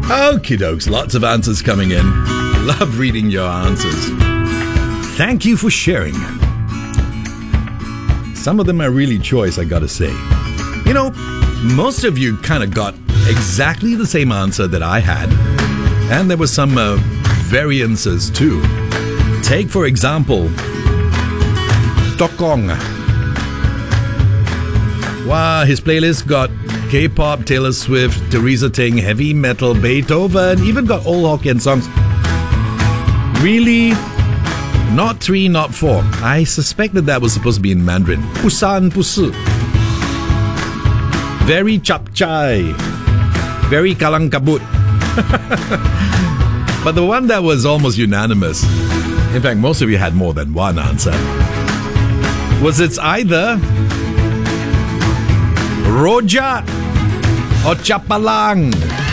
Okie dokes, lots of answers coming in. Love reading your answers. Thank you for sharing. Some of them are really choice, I gotta say. You know, most of you kind of got exactly the same answer that I had. And there were some variances too. Take, for example, Tokong. Wow, his playlist got K-pop, Taylor Swift, Teresa Ting, heavy metal, Beethoven, even got old Hokkien songs. Really? Not 3, not 4. I suspected that was supposed to be in Mandarin. Busan Busu. Very chap-chai. Very kalang kabut. But the one that was almost unanimous, in fact, most of you had more than one answer, was it's either Rojak or Chapalang.